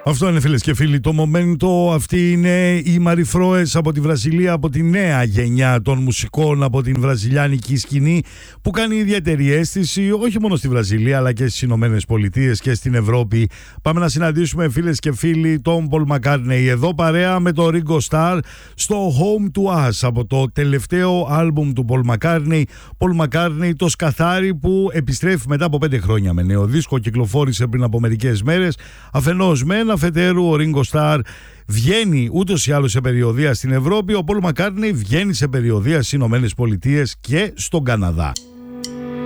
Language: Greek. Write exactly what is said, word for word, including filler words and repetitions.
Αυτό είναι, φίλες και φίλοι, το momento. Αυτή είναι η Μαριφρόες από τη Βραζιλία, από τη νέα γενιά των μουσικών από την βραζιλιάνικη σκηνή, που κάνει ιδιαίτερη αίσθηση όχι μόνο στη Βραζιλία αλλά και στις Ηνωμένες Πολιτείες και στην Ευρώπη. Πάμε να συναντήσουμε, φίλες και φίλοι, τον Paul McCartney εδώ παρέα με τον Ringo Starr στο Home to Us, από το τελευταίο άλμπουμ του Paul McCartney. Paul McCartney, το σκαθάρι που επιστρέφει μετά από πέντε χρόνια με νέο δίσκο, κυκλοφόρησε πριν από μερικές μέρες. Αφενός μεν, αφετέρου ο Ringo Starr βγαίνει ούτως ή άλλως σε περιοδεία στην Ευρώπη, ο Paul McCartney βγαίνει σε περιοδεία στις Ηνωμένες Πολιτείες και στον Καναδά.